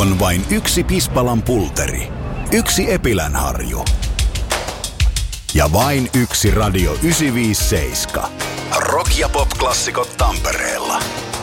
On vain yksi Pispalan pulteri, yksi Epilänharju ja vain yksi Radio 957. Rock- ja pop-klassikot Tampereella.